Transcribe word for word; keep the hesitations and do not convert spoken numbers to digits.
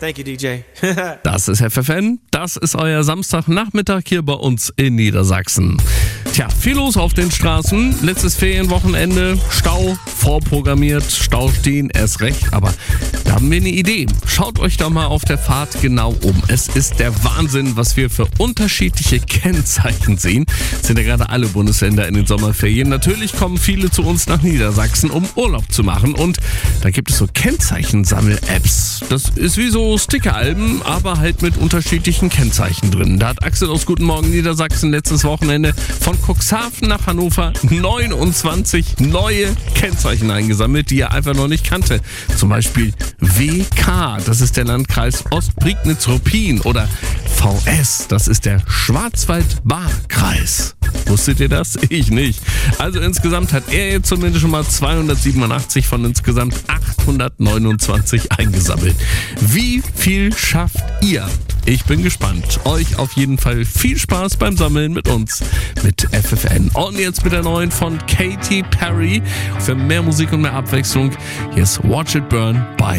Thank you, D J. Das ist F F N, das ist euer Samstagnachmittag hier bei uns in Niedersachsen. Tja, viel los auf den Straßen. Letztes Ferienwochenende, Stau vorprogrammiert, Stau stehen erst recht, aber da haben wir eine Idee. Schaut euch doch mal auf der Fahrt genau um. Es ist der Wahnsinn, was wir für unterschiedliche Kennzeichen sehen. Es sind ja gerade alle Bundesländer in den Sommerferien. Natürlich kommen viele zu uns nach Niedersachsen, um Urlaub zu machen, und da gibt es so Kennzeichensammel-Apps. Das ist wie so Stickeralben, aber halt mit unterschiedlichen Kennzeichen drin. Da hat Axel aus Guten Morgen Niedersachsen letztes Wochenende von Cuxhaven nach Hannover neunundzwanzig neue Kennzeichen eingesammelt, die er einfach noch nicht kannte. Zum Beispiel W K, das ist der Landkreis Ostprignitz-Ruppin, oder V S, das ist der Schwarzwald-Baar-Kreis. Wusstet ihr das? Ich nicht. Also insgesamt hat er jetzt zumindest schon mal zweihundertsiebenundachtzig von insgesamt achthundertneunundzwanzig eingesammelt. Wie viel schafft ihr? Ich bin gespannt. Euch auf jeden Fall viel Spaß beim Sammeln mit uns, mit F F N. Und jetzt mit der neuen von Katy Perry. Für mehr Musik und mehr Abwechslung, hier ist Watch It Burn bei